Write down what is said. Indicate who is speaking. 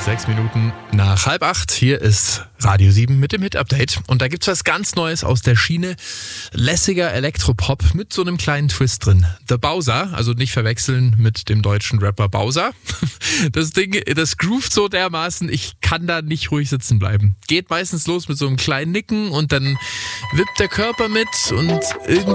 Speaker 1: 6 Minuten nach 7:30. Hier ist Radio 7 mit dem Hit-Update. Und da gibt's was ganz Neues aus der Schiene. Lässiger Elektropop mit so einem kleinen Twist drin. The Bowser, also nicht verwechseln mit dem deutschen Rapper Bowser. Das Ding, das groovt so dermaßen, ich kann da nicht ruhig sitzen bleiben. Geht meistens los mit so einem kleinen Nicken und dann wippt der Körper mit und irgendwie